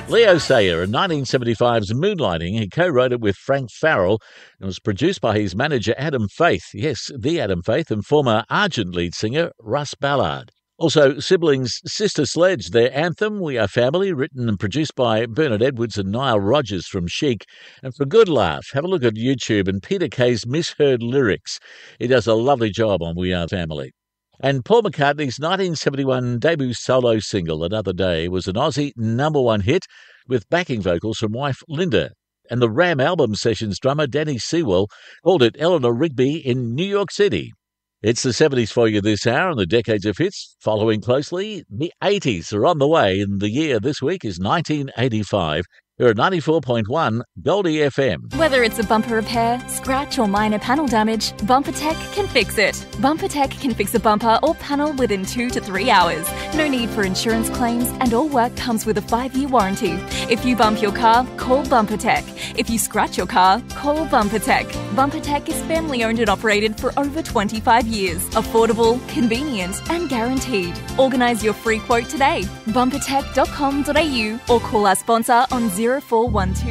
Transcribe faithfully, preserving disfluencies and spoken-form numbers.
Leo Sayer, in nineteen seventy-five's Moonlighting, he co-wrote it with Frank Farrell and was produced by his manager Adam Faith. Yes, the Adam Faith, and former Argent lead singer Russ Ballard. Also, siblings Sister Sledge, their anthem, We Are Family, written and produced by Bernard Edwards and Nile Rodgers from Chic. And for a good laugh, have a look at YouTube and Peter Kay's misheard lyrics. He does a lovely job on We Are Family. And Paul McCartney's nineteen seventy-one debut solo single, Another Day, was an Aussie number one hit with backing vocals from wife Linda. And the Ram album sessions drummer Danny Sewell called it Eleanor Rigby in New York City. It's the seventies for you this hour and the decades of hits. Following closely, the eighties are on the way, and the year this week is nineteen eighty-five. We're at ninety-four point one Goldie F M. Whether it's a bumper repair, scratch or minor panel damage, BumperTech can fix it. BumperTech can fix a bumper or panel within two to three hours. No need for insurance claims, and all work comes with a five-year warranty. If you bump your car, call BumperTech. If you scratch your car, call BumperTech. BumperTech is family-owned and operated for over twenty-five years. Affordable, convenient and guaranteed. Organise your free quote today. bumpertech dot com dot a u or call our sponsor on zero four one two